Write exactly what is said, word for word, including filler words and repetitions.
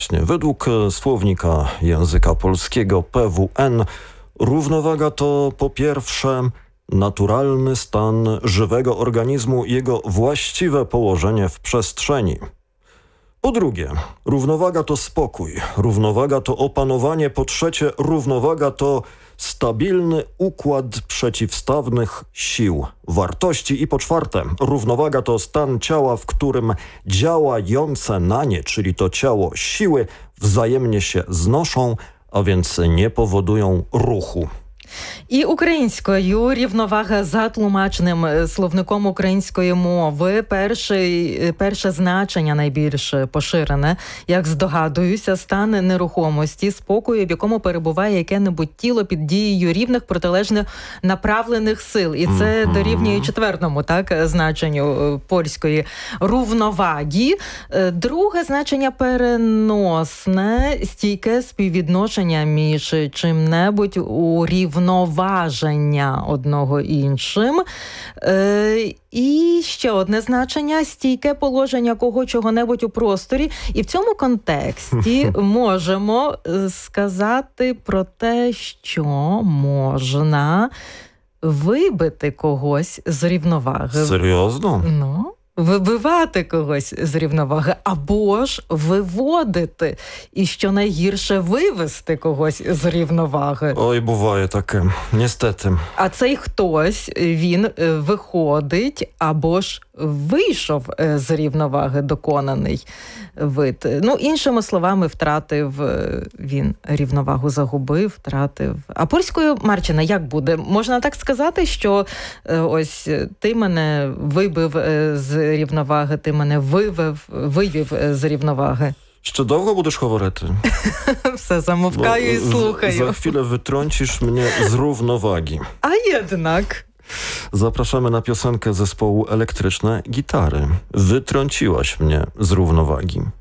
Według słownika języka polskiego P W N równowaga to po pierwsze naturalny stan żywego organizmu i jego właściwe położenie w przestrzeni. Po drugie, równowaga to spokój, równowaga to opanowanie, po trzecie, równowaga to stabilny układ przeciwstawnych sił, wartości i po czwarte, równowaga to stan ciała, w którym działające na nie, czyli to ciało siły, wzajemnie się znoszą, a więc nie powodują ruchu. І українською рівновага за тлумачним словником української мови перше, перше значення найбільш поширене, як здогадуюся, стан нерухомості, спокою, в якому перебуває яке-небудь тіло під дією рівних протилежних направлених сил. І це mm-hmm. дорівнює четвертому, так, значенню польської рівноваги. Друге значення переносне, стійке співвідношення між чим-небудь у рівноваження Вноваження одного іншим. Е, і ще одне значення – стійке положення кого чого-небудь у просторі. І в цьому контексті можемо сказати про те, що можна вибити когось з рівноваги. Серйозно? Ну, вибивати когось з рівноваги, або ж виводити, і що найгірше вивести когось з рівноваги. Ой, буває таке, ністети. А цей хтось, він виходить, або ж вийшов з рівноваги, доконаний вид. Ну, іншими словами, втратив він рівновагу, загубив, втратив. А польською, Марчина, як буде? Можна так сказати, що ось ти мене вибив з рівноваги, ти мене вивів, вивів з рівноваги? Ще довго будеш говорити? Все, замовкаю Bo і слухаю. За chwilę wytrącisz mnie z równowagi. A jednak... Zapraszamy na piosenkę zespołu Elektryczne Gitary. Wytrąciłaś mnie z równowagi.